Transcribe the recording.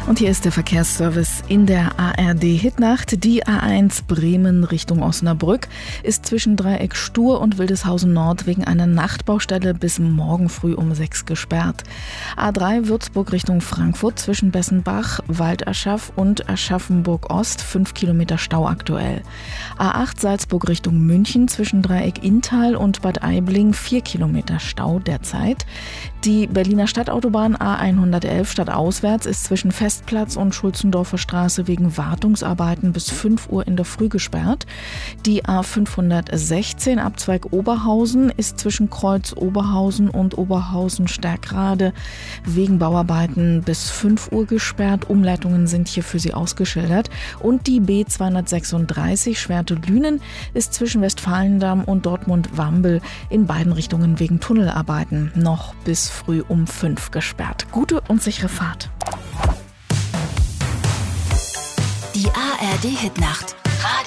Und hier ist der Verkehrsservice in der ARD-Hitnacht. Die A1 Bremen Richtung Osnabrück ist zwischen Dreieck Stur und Wildeshausen Nord wegen einer Nachtbaustelle bis morgen früh um 6 gesperrt. A3 Würzburg Richtung Frankfurt zwischen Bessenbach, Walderschaff und Aschaffenburg Ost 5 Kilometer Stau aktuell. A8 Salzburg Richtung München zwischen Dreieck Inntal und Bad Aibling 4 Kilometer Stau derzeit. Die Berliner Stadtautobahn A111 stadtauswärts ist zwischen Festplatz und Schulzendorfer Straße wegen Wartungsarbeiten bis 5 Uhr in der Früh gesperrt. Die A516 Abzweig Oberhausen ist zwischen Kreuz Oberhausen und Oberhausen-Stärkrade wegen Bauarbeiten bis 5 Uhr gesperrt. Umleitungen sind hier für Sie ausgeschildert. Und die B236 Schwerte-Lünen ist zwischen Westfalendamm und Dortmund-Wambel in beiden Richtungen wegen Tunnelarbeiten noch bis früh um 5 gesperrt. Gute und sichere Fahrt. Die ARD-Hitnacht.